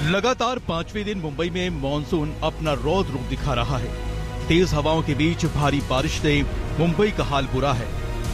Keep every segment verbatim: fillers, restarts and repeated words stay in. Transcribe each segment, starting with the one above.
लगातार पांचवें दिन मुंबई में मॉनसून अपना रौद्र रूप दिखा रहा है। तेज हवाओं के बीच भारी बारिश से मुंबई का हाल बुरा है।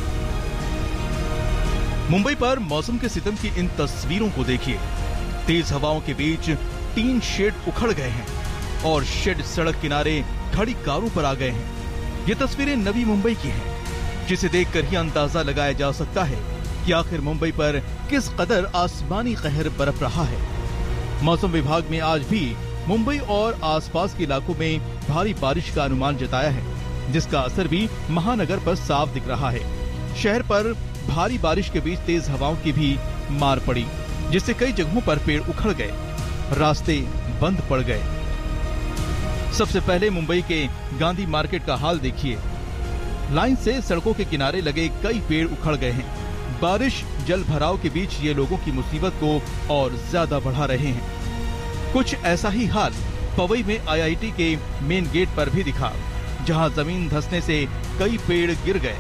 मुंबई पर मौसम के सितम की इन तस्वीरों को देखिए। तेज हवाओं के बीच तीन शेड उखड़ गए हैं और शेड सड़क किनारे खड़ी कारों पर आ गए हैं। ये तस्वीरें नवी मुंबई की हैं, जिसे देखकर ही अंदाजा लगाया जा सकता है कि आखिर मुंबई पर किस कदर आसमानी कहर बरप रहा है। मौसम विभाग ने आज भी मुंबई और आसपास के इलाकों में भारी बारिश का अनुमान जताया है, जिसका असर भी महानगर पर साफ दिख रहा है। शहर पर भारी बारिश के बीच तेज हवाओं की भी मार पड़ी, जिससे कई जगहों पर पेड़ उखड़ गए, रास्ते बंद पड़ गए। सबसे पहले मुंबई के गांधी मार्केट का हाल देखिए। लाइन से सड़कों के किनारे लगे कई पेड़ उखड़ गए हैं। बारिश जल भराव के बीच ये लोगों की मुसीबत को और ज्यादा बढ़ा रहे हैं। कुछ ऐसा ही हाल पवई में आई आई टी के मेन गेट पर भी दिखा, जहां जमीन धंसने से कई पेड़ गिर गए।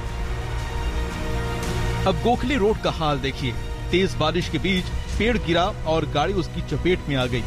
अब गोखले रोड का हाल देखिए। तेज बारिश के बीच पेड़ गिरा और गाड़ी उसकी चपेट में आ गई।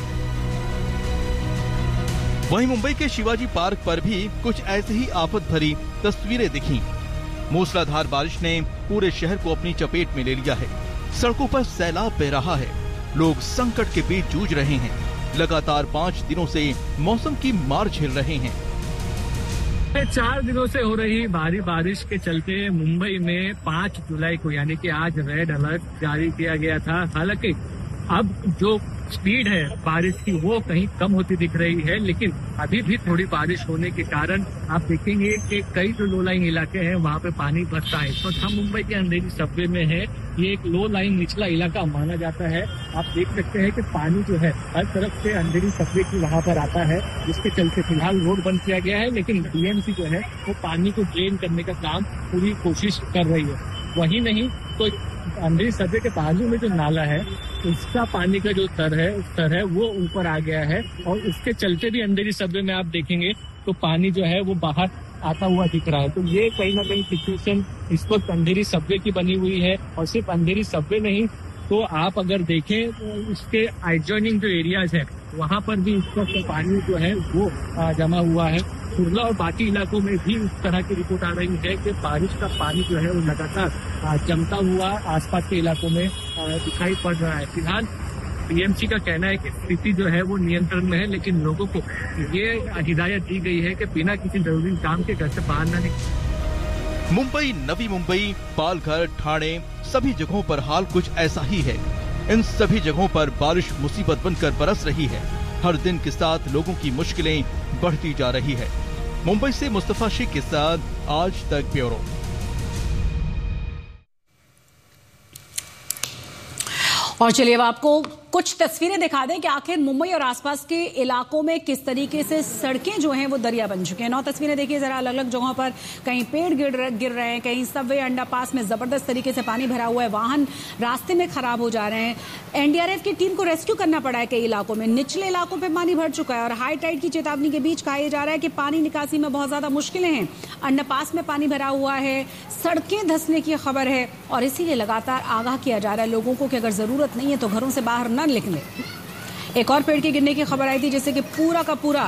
वहीं मुंबई के शिवाजी पार्क पर भी कुछ ऐसे ही आफत भरी तस्वीरें दिखीं। मूसलाधार बारिश ने पूरे शहर को अपनी चपेट में ले लिया है। सड़कों पर सैलाब बह रहा है। लोग संकट के बीच जूझ रहे हैं। लगातार पाँच दिनों से मौसम की मार झेल रहे हैं। चार दिनों से हो रही भारी बारिश के चलते मुंबई में पाँच जुलाई को यानी कि आज रेड अलर्ट जारी किया गया था। हालांकि अब जो स्पीड है बारिश की वो कहीं कम होती दिख रही है, लेकिन अभी भी थोड़ी बारिश होने के कारण आप देखेंगे कि कई जो लो लाइन इलाके हैं वहाँ पे पानी भरता है। तो हम मुंबई के अंधेरी सबवे में है। ये एक लो लाइन निचला इलाका माना जाता है। आप देख सकते हैं कि पानी जो है हर तरफ से अंधेरी सबवे की वहाँ पर आता है, जिसके चलते फिलहाल रोड बंद किया गया है, लेकिन बी एम सी जो है वो पानी को ड्रेन करने का काम पूरी कोशिश कर रही है। वही नहीं तो अंधेरी सबवे के बाजू में जो नाला है उसका पानी का जो स्तर है स्तर है वो ऊपर आ गया है, और उसके चलते भी अंधेरी सबवे में आप देखेंगे तो पानी जो है वो बाहर आता हुआ दिख रहा है। तो ये कहीं ना कहीं सिचुएशन इस वक्त अंधेरी सबवे की बनी हुई है। और सिर्फ अंधेरी सबवे नहीं तो आप अगर देखें तो उसके एडजॉइनिंग जो एरियाज है वहाँ पर भी इस वक्त पानी जो है वो जमा हुआ है। कुर्ला और बाकी इलाकों में भी इस तरह की रिपोर्ट आ रही है कि बारिश का पानी जो है वो लगातार जमता हुआ आसपास के इलाकों में दिखाई पड़ रहा है। फिलहाल पी एम सी का कहना है कि स्थिति जो है वो नियंत्रण में है, लेकिन लोगों को ये हिदायत दी गई है कि बिना किसी जरूरी काम के घर से बाहर न निकलें। मुंबई, नवी मुंबई, पालघर, ठाणे सभी जगहों पर हाल कुछ ऐसा ही है। इन सभी जगहों पर बारिश मुसीबत बनकर बरस रही है। हर दिन के साथ लोगों की मुश्किलें बढ़ती जा रही है। मुंबई से मुस्तफा शेख के साथ आज तक ब्यूरो। और चलिए अब आपको कुछ तस्वीरें दिखा दें कि आखिर मुंबई और आसपास के इलाकों में किस तरीके से सड़कें जो हैं वो दरिया बन चुके हैं। नौ तस्वीरें देखिए जरा। अलग अलग जगहों पर कहीं पेड़ गिर गिर रहे हैं, कहीं सबवे अंडरपास में जबरदस्त तरीके से पानी भरा हुआ है, वाहन रास्ते में खराब हो जा रहे हैं। एन डी आर एफ की टीम को रेस्क्यू करना पड़ा है कई इलाकों में। निचले इलाकों पर पानी भर चुका है और हाई टाइड की चेतावनी के बीच कहा जा रहा है कि पानी निकासी में बहुत ज्यादा मुश्किलें हैं। अंडरपास में पानी भरा हुआ है, सड़कें धंसने की खबर है, और इसीलिए लगातार आगाह किया जा रहा है लोगों को कि अगर जरूरत नहीं है तो घरों से बाहर न निकले। एक और पेड़ के गिरने की खबर आई थी, जिससे कि पूरा का पूरा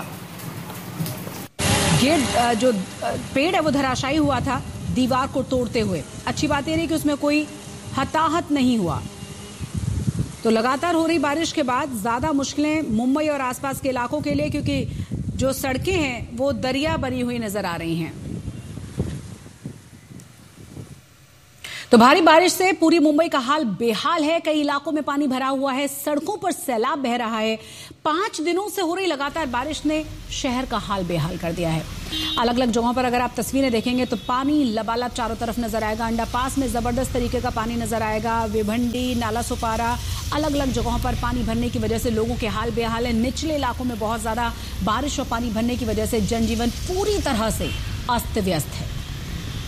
गेट जो पेड़ है वो धराशायी हुआ था दीवार को तोड़ते हुए। अच्छी बात यह रही कि उसमें कोई हताहत नहीं हुआ। तो लगातार हो रही बारिश के बाद ज्यादा मुश्किलें मुंबई और आसपास के इलाकों के लिए, क्योंकि जो सड़कें हैं वो दरिया बनी हुई नजर आ रही हैं। तो भारी बारिश से पूरी मुंबई का हाल बेहाल है। कई इलाकों में पानी भरा हुआ है, सड़कों पर सैलाब बह रहा है। पांच दिनों से हो रही लगातार बारिश ने शहर का हाल बेहाल कर दिया है। अलग अलग जगहों पर अगर आप तस्वीरें देखेंगे तो पानी लबालब चारों तरफ नजर आएगा। अंडरपास में जबरदस्त तरीके का पानी नजर आएगा। भिवंडी, नाला सुपारा, अलग अलग जगहों पर पानी भरने की वजह से लोगों के हाल बेहाल है। निचले इलाकों में बहुत ज्यादा बारिश और पानी भरने की वजह से जनजीवन पूरी तरह से अस्त व्यस्त है।